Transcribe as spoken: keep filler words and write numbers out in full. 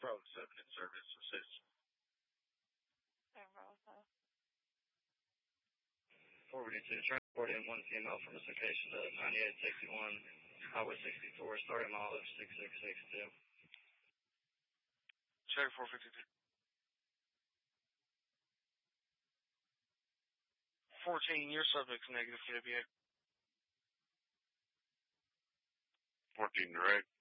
Bravo seven in service. Assist. Bravo seven. Forwarding to transport in one female from this location to ninety-eight sixty-one, Highway sixty-four, starting mile of six six six two. Check four fifty-two. fourteen, your subject's negative, Fibia. fourteen, direct.